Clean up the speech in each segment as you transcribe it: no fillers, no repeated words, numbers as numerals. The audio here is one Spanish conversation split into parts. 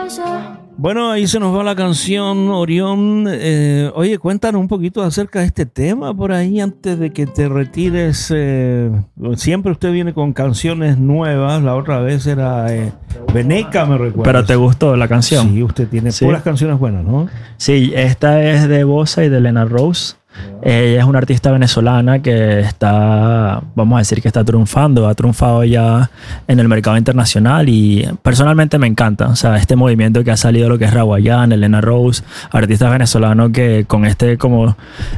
Bueno, ahí se nos va la canción, Orión. Oye, cuéntanos un poquito acerca de este tema por ahí antes de que te retires. Siempre usted viene con canciones nuevas. La otra vez era Veneca, me recuerdo. ¿Pero te gustó la canción? Sí, usted tiene puras canciones buenas, ¿no? Sí, esta es de Bossa y de Lena Rose. Ella es una artista venezolana que está, vamos a decir que está triunfando, ha triunfado ya en el mercado internacional y personalmente me encanta, o sea, este movimiento que ha salido, lo que es Rawayana, Lena Rose, artistas venezolanos que con este como,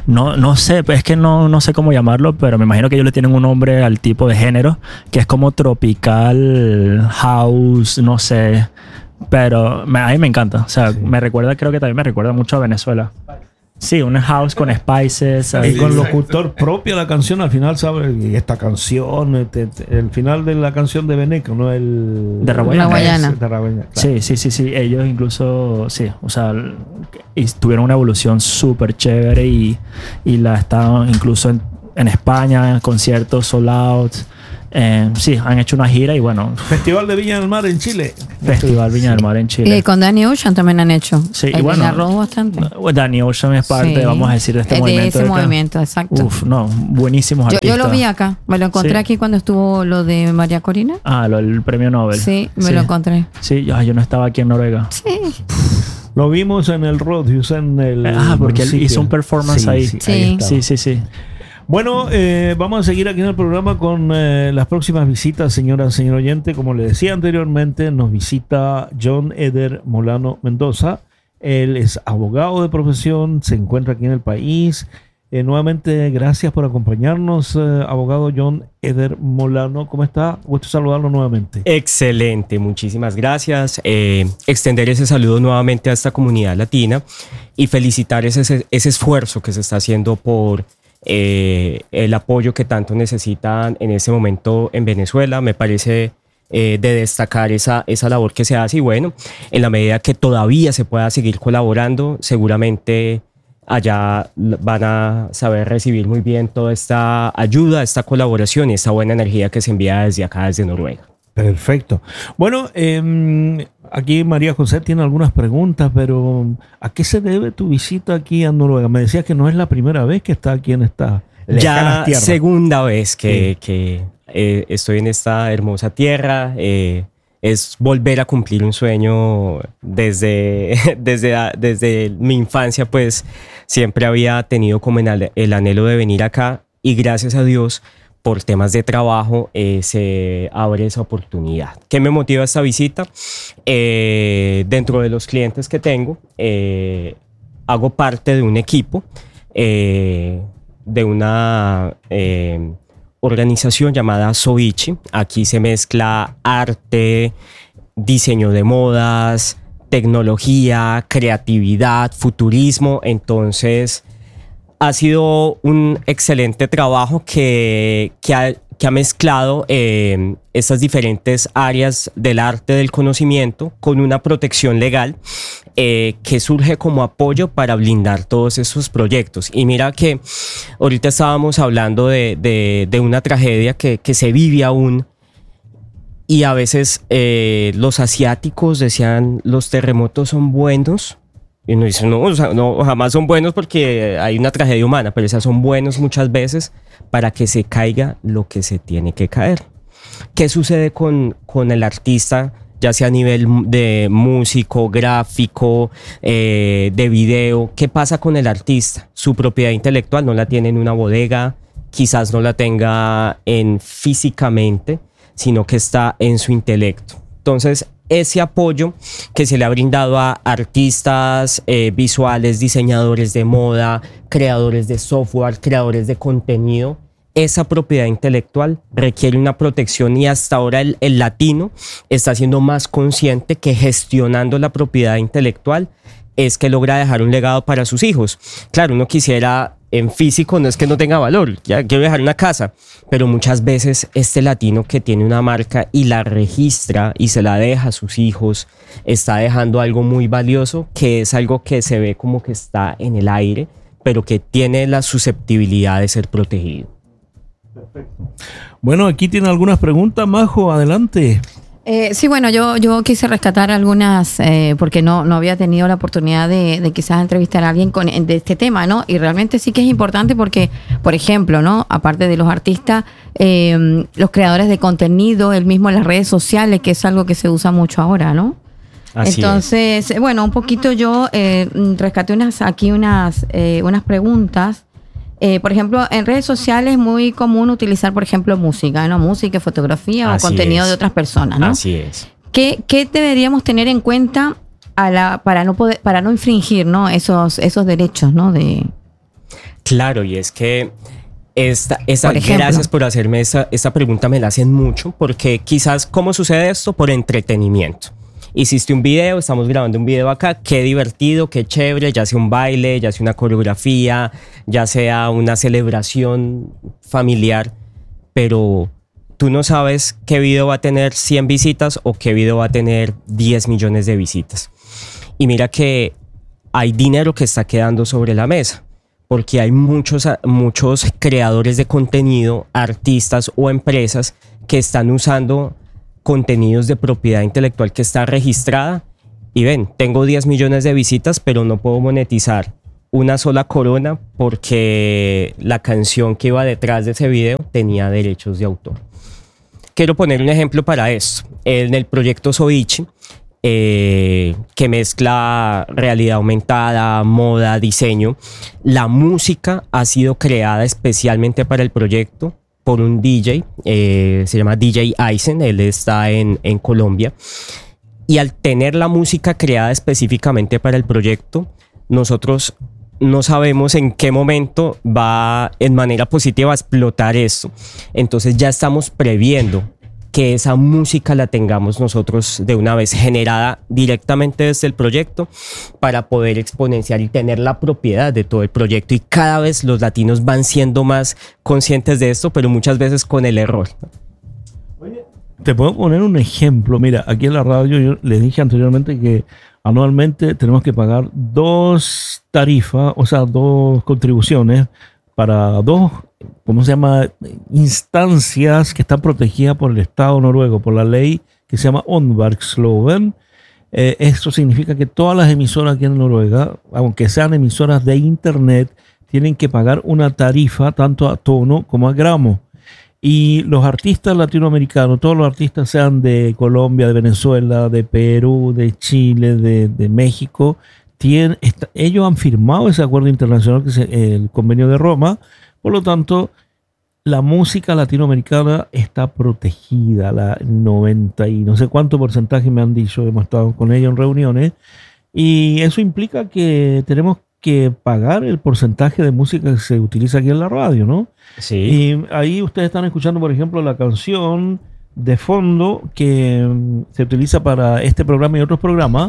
no sé, es que no sé cómo llamarlo, pero me imagino que ellos le tienen un nombre al tipo de género, que es como tropical, house, no sé, pero a mí me encanta, o sea, sí. Creo que también me recuerda mucho a Venezuela. Sí, un house con spices. Y con locutor propio la canción al final, ¿sabes? Y esta canción, el final de la canción de Veneca, ¿no? De Rawayana. Claro. Sí. Ellos incluso, sí, o sea, tuvieron una evolución súper chévere y la estaban incluso en España, en conciertos, sold out. Sí, han hecho una gira y bueno. Festival de Viña del Mar en Chile. Festival Viña del Mar en Chile. Y con Danny Ocean también han hecho. Sí, y bueno. Bastante. Danny Ocean es parte, sí, vamos a decir, de este movimiento. De ese movimiento, exacto. Uf, no, buenísimos artistas. Yo lo vi acá. Me lo encontré aquí cuando estuvo lo de María Corina. El premio Nobel. Sí, me lo encontré. Sí, yo no estaba aquí en Noruega. Sí. Lo vimos en el Rodius, en el. Porque él hizo un performance ahí. Sí. Bueno, vamos a seguir aquí en el programa con las próximas visitas, señora oyente. Como le decía anteriormente, nos visita John Eder Molano Mendoza. Él es abogado de profesión, se encuentra aquí en el país. Nuevamente, gracias por acompañarnos, abogado John Eder Molano. ¿Cómo está? Gusto saludarlo nuevamente. Excelente, muchísimas gracias. Extender ese saludo nuevamente a esta comunidad latina y felicitar ese esfuerzo que se está haciendo por el apoyo que tanto necesitan en este momento en Venezuela. Me parece de destacar esa labor que se hace y bueno, en la medida que todavía se pueda seguir colaborando, seguramente allá van a saber recibir muy bien toda esta ayuda, esta colaboración y esta buena energía que se envía desde acá, desde Noruega. Perfecto. Bueno, aquí María José tiene algunas preguntas, pero ¿a qué se debe tu visita aquí a Noruega? Me decías que no es la primera vez que está aquí en esta lejana tierra. Segunda vez que estoy en esta hermosa tierra. Es volver a cumplir un sueño desde mi infancia, pues siempre había tenido como el anhelo de venir acá y gracias a Dios por temas de trabajo se abre esa oportunidad. ¿Qué me motiva esta visita? Dentro de los clientes que tengo, hago parte de un equipo, de una organización llamada Soichi. Aquí se mezcla arte, diseño de modas, tecnología, creatividad, futurismo. Entonces ha sido un excelente trabajo que ha mezclado estas diferentes áreas del arte del conocimiento con una protección legal que surge como apoyo para blindar todos esos proyectos. Y mira que ahorita estábamos hablando de una tragedia que se vive aún y a veces los asiáticos decían los terremotos son buenos. Y uno dice, no, jamás son buenos porque hay una tragedia humana, pero esas son buenos muchas veces para que se caiga lo que se tiene que caer. ¿Qué sucede con el artista, ya sea a nivel de músico, gráfico, de video? ¿Qué pasa con el artista? Su propiedad intelectual no la tiene en una bodega, quizás no la tenga físicamente, sino que está en su intelecto. Entonces, ese apoyo que se le ha brindado a artistas visuales, diseñadores de moda, creadores de software, creadores de contenido, esa propiedad intelectual requiere una protección y hasta ahora el latino está siendo más consciente que gestionando la propiedad intelectual es que logra dejar un legado para sus hijos. Claro, uno quisiera en físico, no es que no tenga valor, ya quiero dejar una casa, pero muchas veces este latino que tiene una marca y la registra y se la deja a sus hijos, está dejando algo muy valioso, que es algo que se ve como que está en el aire, pero que tiene la susceptibilidad de ser protegido. Perfecto. Bueno, aquí tiene algunas preguntas, Majo, adelante. Sí, bueno, yo quise rescatar algunas, porque no había tenido la oportunidad de quizás entrevistar a alguien de este tema, ¿no? Y realmente sí que es importante porque, por ejemplo, ¿no? Aparte de los artistas, los creadores de contenido, el mismo en las redes sociales, que es algo que se usa mucho ahora, ¿no? Así Entonces, bueno, un poquito yo rescaté unas preguntas. Por ejemplo, en redes sociales es muy común utilizar, por ejemplo, música, ¿no? Música, fotografía o Así contenido es. de otras personas, ¿no? Así es. ¿Qué deberíamos tener en cuenta para no infringir, ¿no? esos derechos, ¿no? Claro, y es que Por ejemplo. gracias por hacerme esta pregunta, me la hacen mucho, porque quizás, ¿cómo sucede esto? Por entretenimiento. Hiciste un video, estamos grabando un video acá, qué divertido, qué chévere, ya sea un baile, ya sea una coreografía, ya sea una celebración familiar, pero tú no sabes qué video va a tener 100 visitas o qué video va a tener 10 millones de visitas. Y mira que hay dinero que está quedando sobre la mesa, porque hay muchos creadores de contenido, artistas o empresas que están usando contenidos de propiedad intelectual que está registrada y ven, tengo 10 millones de visitas, pero no puedo monetizar una sola corona porque la canción que iba detrás de ese video tenía derechos de autor. Quiero poner un ejemplo para esto. En el proyecto Soichi, que mezcla realidad aumentada, moda, diseño, la música ha sido creada especialmente para el proyecto por un DJ, se llama DJ Aizen, él está en Colombia, y al tener la música creada específicamente para el proyecto, nosotros no sabemos en qué momento va en manera positiva a explotar esto. Entonces ya estamos previendo que esa música la tengamos nosotros de una vez generada directamente desde el proyecto para poder exponenciar y tener la propiedad de todo el proyecto. Y cada vez los latinos van siendo más conscientes de esto, pero muchas veces con el error. Te puedo poner un ejemplo. Mira, aquí en la radio yo les dije anteriormente que anualmente tenemos que pagar 2 tarifas, o sea, 2 contribuciones para 2, ¿cómo se llama? Instancias que están protegidas por el Estado noruego, por la ley que se llama Åndverksloven. Esto significa que todas las emisoras aquí en Noruega, aunque sean emisoras de internet, tienen que pagar una tarifa tanto a tono como a gramo. Y los artistas latinoamericanos, todos los artistas sean de Colombia, de Venezuela, de Perú, de Chile, de México, ellos han firmado ese acuerdo internacional, que es el Convenio de Roma. Por lo tanto, la música latinoamericana está protegida, la 90 y no sé cuánto porcentaje me han dicho, hemos estado con ellos en reuniones, y eso implica que tenemos que pagar el porcentaje de música que se utiliza aquí en la radio, ¿no? Sí. Y ahí ustedes están escuchando, por ejemplo, la canción de fondo que se utiliza para este programa y otros programas.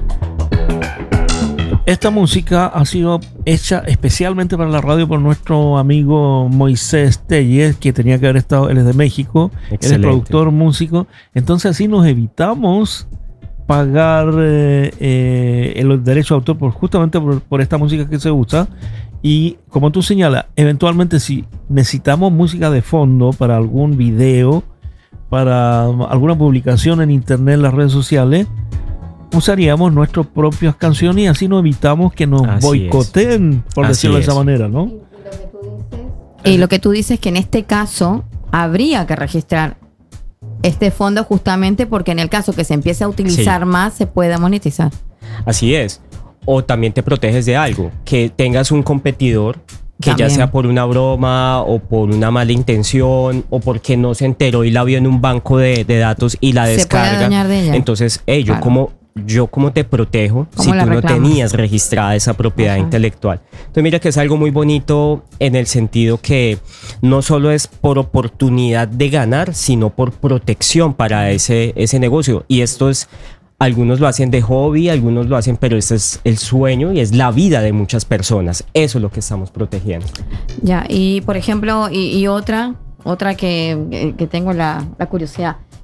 Esta música ha sido hecha especialmente para la radio por nuestro amigo Moisés Telles, que tenía que haber estado, él es de México, Excelente. él es productor, músico. Entonces así nos evitamos pagar el derecho de autor justamente por esta música que se usa. Y como tú señalas, eventualmente si necesitamos música de fondo para algún video, para alguna publicación en internet, en las redes sociales, usaríamos nuestras propias canciones y así nos evitamos que nos Así boicoteen, por Así decirlo de esa es. manera, ¿no? Y lo que tú dices que en este caso habría que registrar este fondo justamente porque en el caso que se empiece a utilizar Sí. más se pueda monetizar. Así es. O también te proteges de algo, que tengas un competidor que También. ya sea por una broma o por una mala intención o porque no se enteró y la vio en un banco de datos y la Se descarga. puede dañar de ella. Entonces, Claro. yo cómo te protejo ¿Cómo si la tú no reclamas? tenías registrada esa propiedad Ajá. intelectual. Entonces mira que es algo muy bonito en el sentido que no solo es por oportunidad de ganar, sino por protección para ese negocio. Y esto es, algunos lo hacen de hobby, algunos lo hacen, pero este es el sueño y es la vida de muchas personas. Eso es lo que estamos protegiendo. Ya, y por ejemplo, y otra que tengo la curiosidad.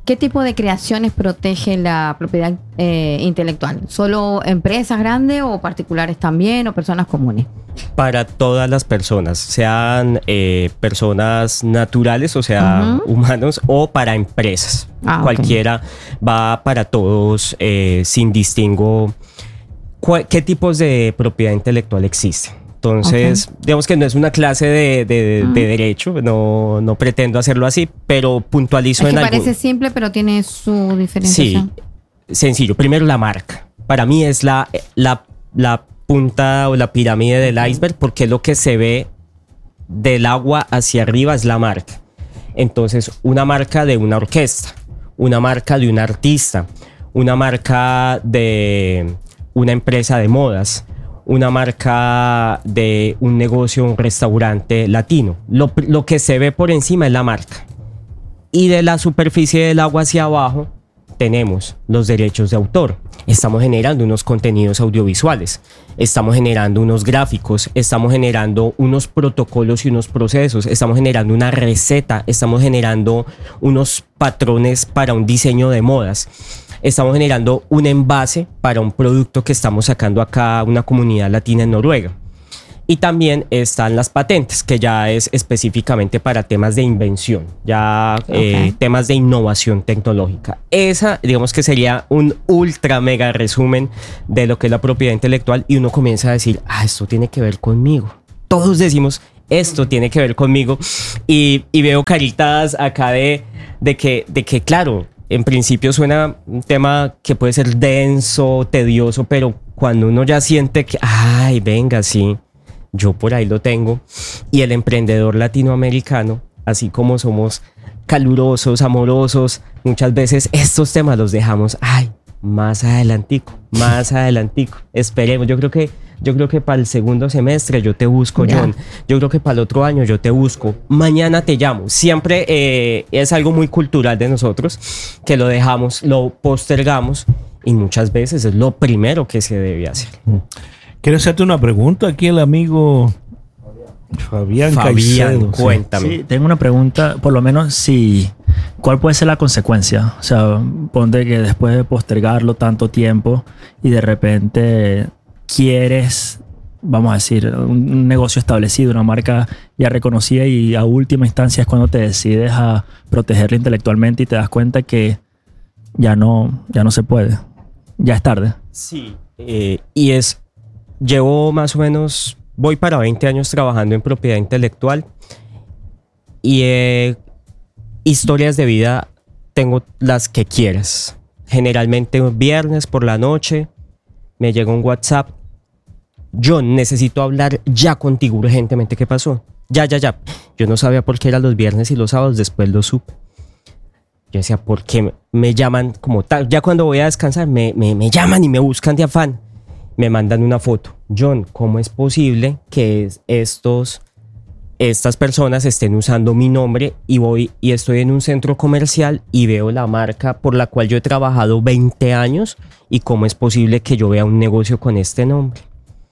¿qué tipo de creaciones protege la propiedad intelectual? ¿Solo empresas grandes o particulares también o personas comunes? Para todas las personas, sean personas naturales, o sea, humanos, o para empresas. Cualquiera va para todos sin distingo. ¿Qué tipos de propiedad intelectual existen? Entonces, digamos que no es una clase de derecho, no pretendo hacerlo así, pero puntualizo en algo. Parece simple, pero tiene su diferenciación. Sí, sencillo. Primero, la marca. Para mí es la punta o la pirámide del iceberg, porque lo que se ve del agua hacia arriba es la marca. Entonces, una marca de una orquesta, una marca de un artista, una marca de una empresa de modas, una marca de un negocio, un restaurante latino. Lo que se ve por encima es la marca. Y de la superficie del agua hacia abajo tenemos los derechos de autor. Estamos generando unos contenidos audiovisuales, estamos generando unos gráficos, estamos generando unos protocolos y unos procesos, estamos generando una receta, estamos generando unos patrones para un diseño de modas. Estamos generando un envase para un producto que estamos sacando acá a una comunidad latina en Noruega. Y también están las patentes, que ya es específicamente para temas de invención, temas de innovación tecnológica. Esa, digamos que sería un ultra mega resumen de lo que es la propiedad intelectual, y uno comienza a decir, esto tiene que ver conmigo. Todos decimos, esto tiene que ver conmigo, y veo caritas acá de que claro, en principio suena un tema que puede ser denso, tedioso, pero cuando uno ya siente que, venga, sí, yo por ahí lo tengo. Y el emprendedor latinoamericano, así como somos calurosos, amorosos, muchas veces estos temas los dejamos, más adelantico. Esperemos, yo creo que para el segundo semestre yo te busco, John. Yo creo que para el otro año yo te busco. Mañana te llamo. Siempre es algo muy cultural de nosotros, que lo dejamos, lo postergamos, y muchas veces es lo primero que se debe hacer. Quiero hacerte una pregunta aquí, el amigo Fabián Caicedo. Cuéntame. Sí, tengo una pregunta, por lo menos ¿cuál puede ser la consecuencia? O sea, ponte que después de postergarlo tanto tiempo y de repente quieres, vamos a decir, un negocio establecido, una marca ya reconocida, y a última instancia es cuando te decides a protegerla intelectualmente y te das cuenta que ya no se puede. Ya es tarde. Sí, llevo más o menos, voy para 20 años trabajando en propiedad intelectual, y historias de vida tengo las que quieras. Generalmente un viernes por la noche me llega un WhatsApp: John, necesito hablar ya contigo urgentemente. ¿Qué pasó? Ya. Yo no sabía por qué eran los viernes y los sábados, después lo supe. Yo decía, ¿por qué me llaman como tal? Ya cuando voy a descansar me llaman y me buscan de afán. Me mandan una foto. John, ¿cómo es posible que estas personas estén usando mi nombre, y estoy en un centro comercial y veo la marca por la cual yo he trabajado 20 años, y cómo es posible que yo vea un negocio con este nombre?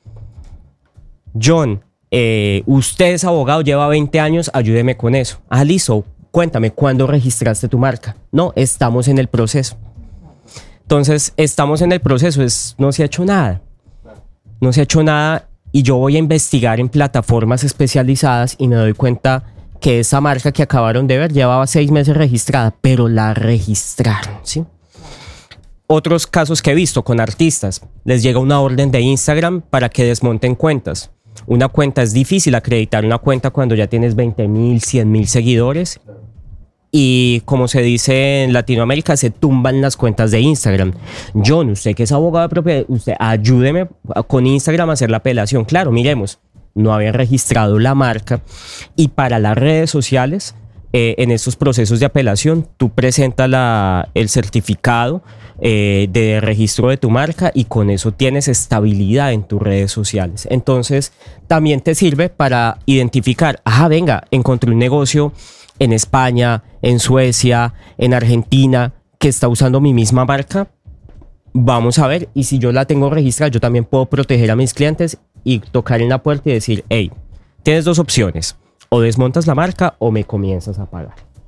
John, usted es abogado, lleva 20 años, ayúdeme con eso. Listo, cuéntame, ¿cuándo registraste tu marca? No, estamos en el proceso. Entonces, estamos en el proceso, no se ha hecho nada. No se ha hecho nada, y yo voy a investigar en plataformas especializadas y me doy cuenta que esa marca que acabaron de ver llevaba 6 meses registrada, pero la registraron, ¿sí? Otros casos que he visto con artistas: les llega una orden de Instagram para que desmonten cuentas. Una cuenta, es difícil acreditar una cuenta cuando ya tienes 20,000, 100,000 seguidores. Y como se dice en Latinoamérica, se tumban las cuentas de Instagram. John, usted que es abogado de propiedad, usted ayúdeme con Instagram a hacer la apelación. Claro, miremos, no habían registrado la marca, y para las redes sociales, en estos procesos de apelación, tú presentas el certificado de registro de tu marca, y con eso tienes estabilidad en tus redes sociales. Entonces, también te sirve para identificar, venga, encontré un negocio en España, en Suecia, en Argentina, que está usando mi misma marca. Vamos a ver, y si yo la tengo registrada, yo también puedo proteger a mis clientes y tocar en la puerta y decir, tienes 2 opciones: o desmontas la marca o me comienzas a pagar.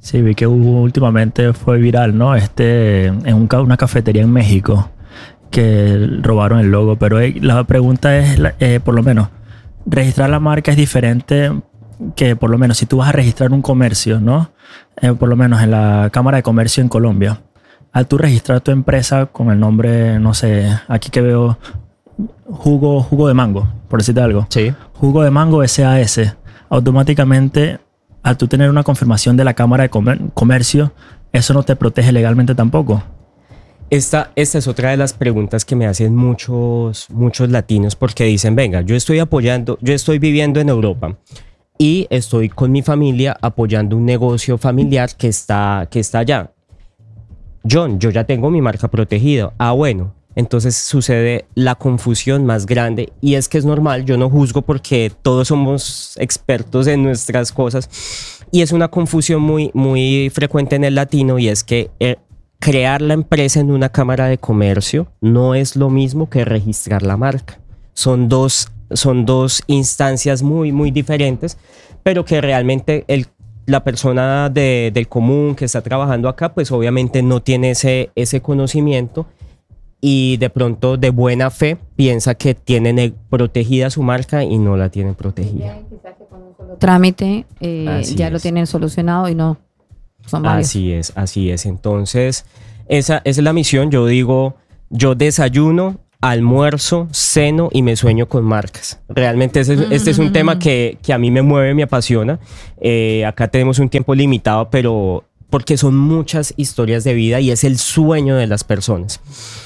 Sí, vi que últimamente fue viral, ¿no? En una cafetería en México que robaron el logo, pero la pregunta es, por lo menos, registrar la marca es diferente que, por lo menos, si tú vas a registrar un comercio, ¿no? Por lo menos en la Cámara de Comercio en Colombia, al tú registrar tu empresa con el nombre, no sé, aquí que veo jugo de mango, por decirte algo. Sí. Jugo de mango SAS, automáticamente, al tú tener una confirmación de la Cámara de Comercio, eso no te protege legalmente tampoco. Esta es otra de las preguntas que me hacen muchos latinos, porque dicen, venga, yo estoy viviendo en Europa y estoy con mi familia apoyando un negocio familiar que está allá. John, yo ya tengo mi marca protegida. Ah, bueno. Entonces sucede la confusión más grande, y es que es normal, yo no juzgo porque todos somos expertos en nuestras cosas, y es una confusión muy, muy frecuente en el latino, y es que crear la empresa en una cámara de comercio no es lo mismo que registrar la marca. Son dos instancias muy, muy diferentes, pero que realmente la persona del común que está trabajando acá, pues obviamente no tiene ese conocimiento, y de pronto de buena fe piensa que tienen protegida su marca y no la tienen protegida. Trámite ya lo tienen solucionado y no son varios. Así es. Entonces, esa es la misión. Yo digo, yo desayuno, almuerzo, ceno y me sueño con marcas. Realmente este es un tema que a mí me mueve, me apasiona. Acá tenemos un tiempo limitado, pero porque son muchas historias de vida y es el sueño de las personas.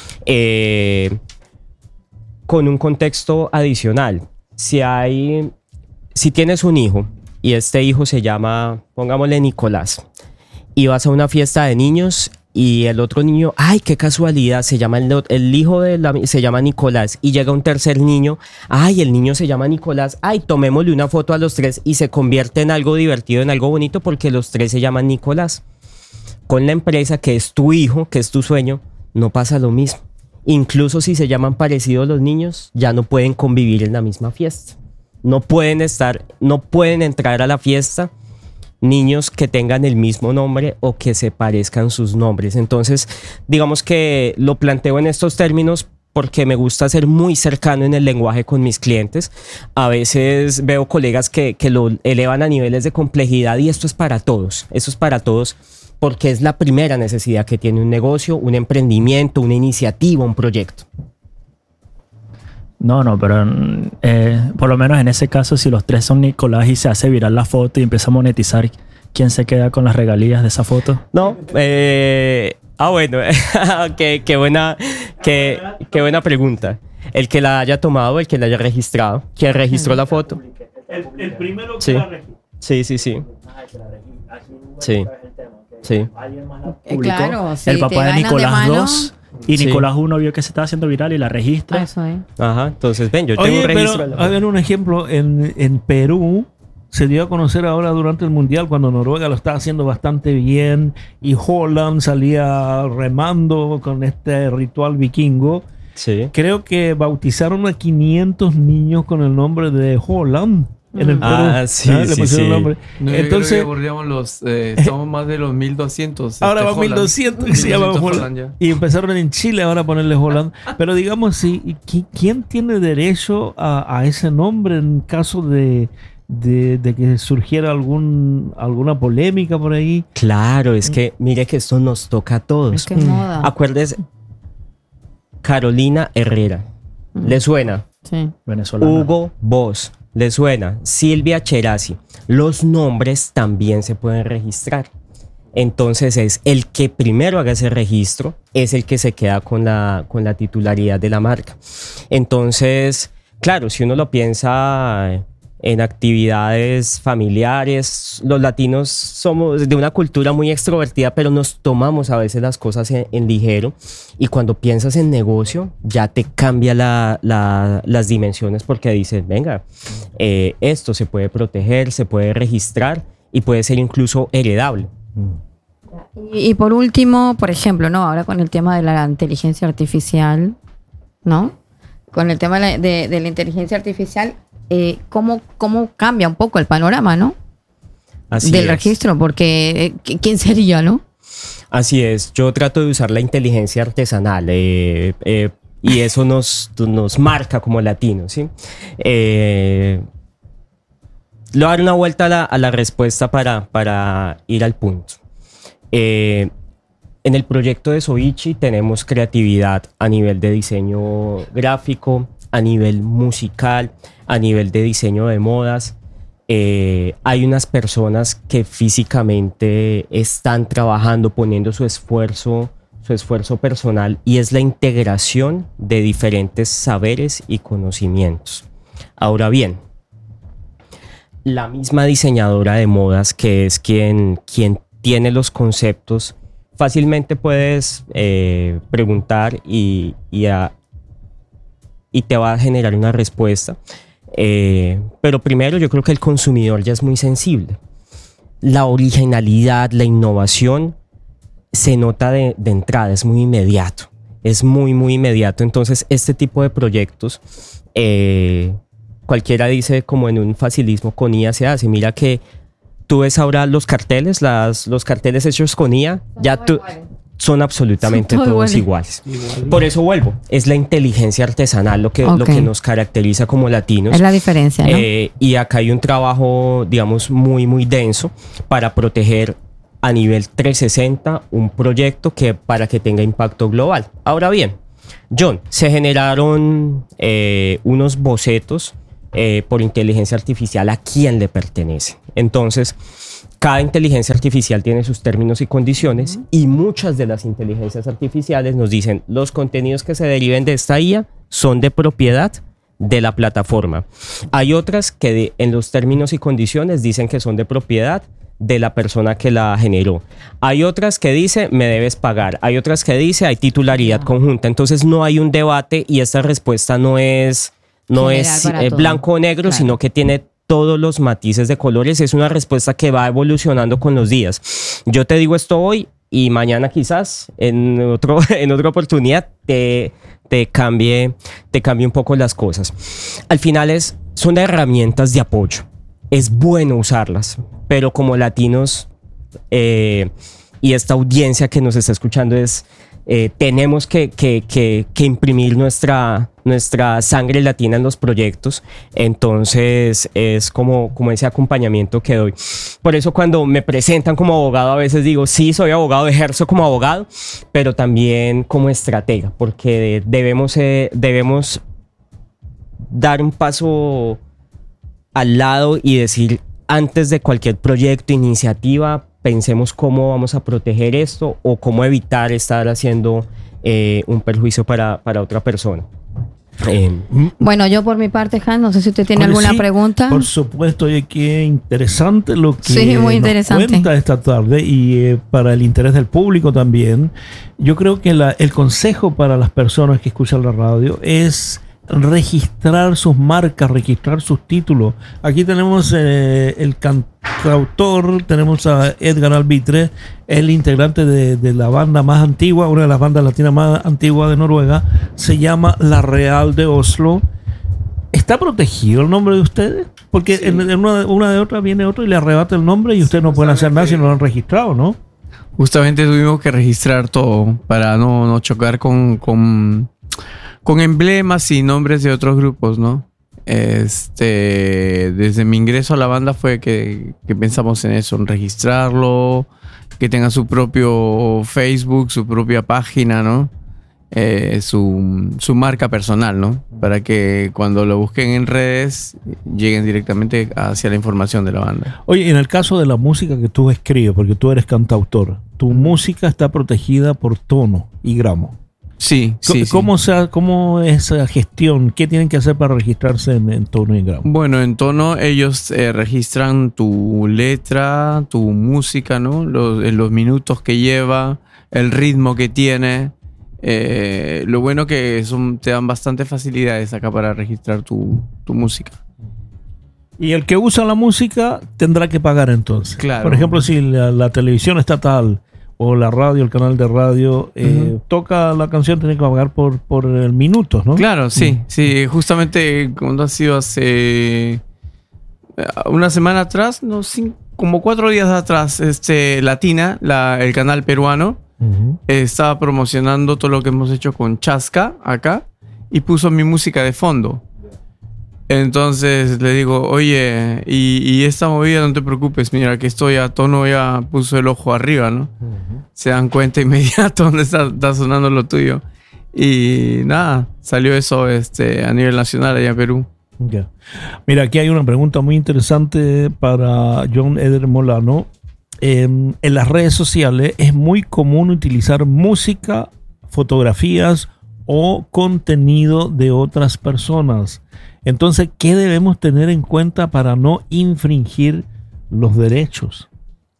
Con un contexto adicional, si tienes un hijo y este hijo se llama, pongámosle Nicolás, y vas a una fiesta de niños y el otro niño, ay, qué casualidad, se llama el hijo se llama Nicolás, y llega un tercer niño, ay, el niño se llama Nicolás, ay, tomémosle una foto a los tres, y se convierte en algo divertido, en algo bonito, porque los tres se llaman Nicolás. Con la empresa, que es tu hijo, que es tu sueño, no pasa lo mismo. Incluso si se llaman parecidos los niños, ya no pueden convivir en la misma fiesta. No pueden entrar a la fiesta niños que tengan el mismo nombre o que se parezcan sus nombres. Entonces, digamos que lo planteo en estos términos porque me gusta ser muy cercano en el lenguaje con mis clientes. A veces veo colegas que lo elevan a niveles de complejidad, y esto es para todos. Porque es la primera necesidad que tiene un negocio, un emprendimiento, una iniciativa, un proyecto. No, pero por lo menos en ese caso, si los tres son Nicolás y se hace viral la foto y empieza a monetizar, ¿quién se queda con las regalías de esa foto? No, bueno, qué buena pregunta. El que la haya tomado, el que la haya registrado, ¿quién registró la foto? El primero que sí. la registró. Sí. Sí. Claro, sí, el papá de Nicolás 2 y Sí. Nicolás 1 vio que se estaba haciendo viral y la registra. Eso es. Ajá, entonces ven, yo tengo Oye, un registro. pero a ver un ejemplo, en Perú se dio a conocer ahora durante el Mundial, cuando Noruega lo estaba haciendo bastante bien y Holland salía remando con este ritual vikingo. Sí. Creo que bautizaron a 500 niños con el nombre de Holland en el Perú. Sí, Le sí, pusieron sí. nombre. No, Entonces, somos más de los 1200. ahora va Holland. 1200 y se llama 1200 Holland. ya. Y empezaron en Chile ahora a ponerle Holland. Pero digamos, ¿quién tiene derecho a ese nombre en caso de que surgiera alguna polémica por ahí? Claro, es que mire que esto nos toca a todos. Es que es moda. Acuérdese, Carolina Herrera, ¿le suena? Sí. Venezolana. Hugo Boss, ¿le suena? Silvia Cherasi. Los nombres también se pueden registrar. Entonces es el que primero haga ese registro, es el que se queda con la titularidad de la marca. Entonces, claro, si uno lo piensa en actividades familiares, los latinos somos de una cultura muy extrovertida, pero nos tomamos a veces las cosas en ligero, y cuando piensas en negocio ya te cambia las dimensiones, porque dices, venga, esto se puede proteger, se puede registrar y puede ser incluso heredable. Y por último, por ejemplo, ¿no? Ahora con el tema de la inteligencia artificial, ¿no? Con el tema de la inteligencia artificial, ¿cómo cambia un poco el panorama, no? del registro, porque ¿quién sería, no? Así es, yo trato de usar la inteligencia artesanal y eso nos marca como latinos, ¿sí? Le voy a dar una vuelta a la respuesta para ir al punto. En el proyecto de Soichi tenemos creatividad a nivel de diseño gráfico, a nivel musical, a nivel de diseño de modas. Hay unas personas que físicamente están trabajando, poniendo su esfuerzo personal, y es la integración de diferentes saberes y conocimientos. Ahora bien, la misma diseñadora de modas, que es quien tiene los conceptos, fácilmente puedes preguntar y te va a generar una respuesta. Pero primero yo creo que el consumidor ya es muy sensible. La originalidad, la innovación se nota de entrada, es muy inmediato. Es muy, muy inmediato. Entonces este tipo de proyectos, cualquiera dice como en un facilismo, con IA se hace. Mira que tú ves ahora los carteles, los carteles hechos con IA, son absolutamente todos iguales. Por eso vuelvo, es la inteligencia artesanal lo que nos caracteriza como latinos. Es la diferencia, ¿no? Y acá hay un trabajo, digamos, muy, muy denso para proteger a nivel 360 un proyecto para que tenga impacto global. Ahora bien, John, se generaron unos bocetos por inteligencia artificial. ¿A quién le pertenece? Entonces, cada inteligencia artificial tiene sus términos y condiciones, y muchas de las inteligencias artificiales nos dicen los contenidos que se deriven de esta IA son de propiedad de la plataforma. Hay otras que en los términos y condiciones dicen que son de propiedad de la persona que la generó. Hay otras que dice me debes pagar. Hay otras que dice hay titularidad conjunta. Entonces no hay un debate, y esta respuesta no es blanco o negro, claro, sino que tiene todos los matices de colores. Es una respuesta que va evolucionando con los días. Yo te digo esto hoy y mañana quizás en otra oportunidad te cambie un poco las cosas. Al final son herramientas de apoyo. Es bueno usarlas, pero como latinos y esta audiencia que nos está escuchando tenemos que imprimir nuestra sangre latina en los proyectos. Entonces es como ese acompañamiento que doy. Por eso cuando me presentan como abogado, a veces digo, sí, soy abogado, ejerzo como abogado, pero también como estratega, porque debemos dar un paso al lado y decir, antes de cualquier proyecto, iniciativa, pensemos cómo vamos a proteger esto o cómo evitar estar haciendo un perjuicio para otra persona. Bueno, yo por mi parte, Hans, no sé si usted tiene alguna pregunta. Por supuesto, oye, qué interesante lo que muy interesante nos cuenta esta tarde, y para el interés del público también. Yo creo que el consejo para las personas que escuchan la radio es registrar sus marcas, registrar sus títulos. Aquí tenemos el cantautor, tenemos a Edgar Albitre, el integrante de la banda más antigua, una de las bandas latinas más antiguas de Noruega, se llama La Real de Oslo. ¿Está protegido el nombre de ustedes? Porque sí, en una de otras viene otro y le arrebata el nombre, y ustedes no pueden hacer nada si no lo han registrado, ¿no? Justamente tuvimos que registrar todo para no chocar con emblemas y nombres de otros grupos, ¿no? Desde mi ingreso a la banda fue que pensamos en eso, en registrarlo, que tenga su propio Facebook, su propia página, ¿no? Su marca personal, ¿no? Para que cuando lo busquen en redes lleguen directamente hacia la información de la banda. Oye, en el caso de la música que tú escribes, porque tú eres cantautor, tu música está protegida por tono y gramo. Sí, sí. ¿Cómo es esa gestión? ¿Qué tienen que hacer para registrarse en tono y gramo? Bueno, en tono ellos registran tu letra, tu música, ¿no? Los minutos que lleva, el ritmo que tiene. Lo bueno que te dan bastantes facilidades acá para registrar tu música. Y el que usa la música tendrá que pagar entonces. Claro. Por ejemplo, si la televisión estatal o la radio, el canal de radio, toca la canción, tiene que pagar por el minuto, ¿no? Claro, sí. Sí, justamente cuando ha sido hace una semana atrás, no, como 4 días atrás, Latina, el canal peruano, estaba promocionando todo lo que hemos hecho con Chasca acá y puso mi música de fondo. Entonces le digo, oye, y esta movida no te preocupes, mira que estoy a tono, ya puso el ojo arriba, ¿no? Se dan cuenta inmediato dónde está sonando lo tuyo. Y nada, salió eso a nivel nacional allá en Perú. Yeah. Mira, aquí hay una pregunta muy interesante para John Eder Molano. En las redes sociales es muy común utilizar música, fotografías o contenido de otras personas. Entonces, ¿qué debemos tener en cuenta para no infringir los derechos?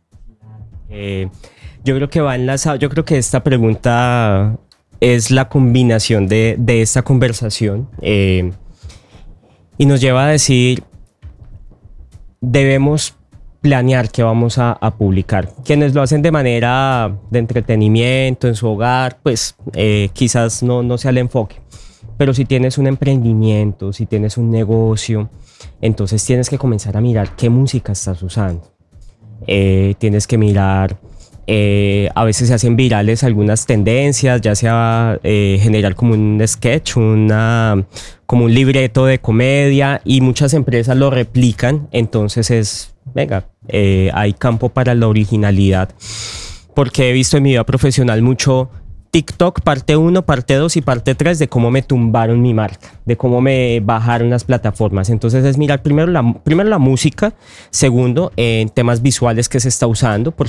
Yo creo que va enlazado. Yo creo que esta pregunta es la combinación de esta conversación y nos lleva a decir, debemos planear qué vamos a publicar. Quienes lo hacen de manera de entretenimiento en su hogar, pues quizás no sea el enfoque. Pero si tienes un emprendimiento, si tienes un negocio, entonces tienes que comenzar a mirar qué música estás usando. Tienes que mirar, a veces se hacen virales algunas tendencias, ya sea generar como un sketch, como un libreto de comedia, y muchas empresas lo replican. Entonces hay campo para la originalidad, porque he visto en mi vida profesional mucho TikTok parte 1, parte 2 y parte 3 de cómo me tumbaron mi marca, de cómo me bajaron las plataformas. Entonces es mirar primero la música, segundo en temas visuales que se está usando, porque